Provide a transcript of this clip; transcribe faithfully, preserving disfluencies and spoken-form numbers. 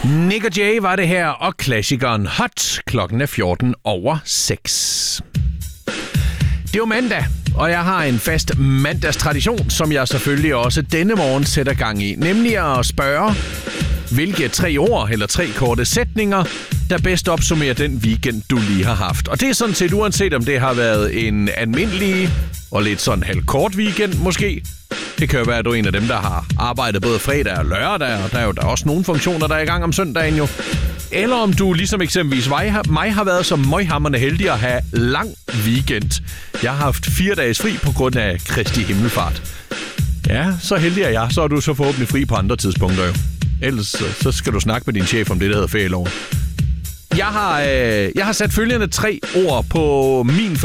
Nick og Jay var det her, og klassikeren Hot. Klokken er fjorten over seks. Det er jo mandag, og jeg har en fast mandagstradition, som jeg selvfølgelig også denne morgen sætter gang i. Nemlig at spørge, hvilke tre ord eller tre korte sætninger, der bedst opsummerer den weekend, du lige har haft. Og det er sådan set uanset, om det har været en almindelig og lidt sådan halvkort weekend måske. Det kan jo være, at du er en af dem, der har arbejdet både fredag og lørdag, og der er jo der er også nogle funktioner, der er i gang om søndagen jo. Eller om du, ligesom eksempelvis mig, har været så møghamrende heldig at have lang weekend. Jeg har haft fire dages fri på grund af Kristi himmelfart. Ja, så heldig er jeg. Så er du så forhåbentlig fri på andre tidspunkter jo. Ellers så skal du snakke med din chef om det, der hedder ferieloven. Jeg har, øh, jeg har sat følgende tre ord på min